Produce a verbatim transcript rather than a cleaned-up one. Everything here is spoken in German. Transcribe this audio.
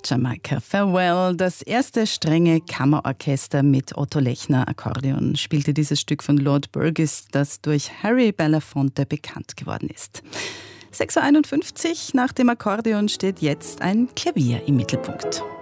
Jamaika Farewell, das erste strenge Kammerorchester mit Otto Lechner Akkordeon, spielte dieses Stück von Lord Burgess, das durch Harry Belafonte bekannt geworden ist. sechs Uhr einundfünfzig, nach dem Akkordeon steht jetzt ein Klavier im Mittelpunkt.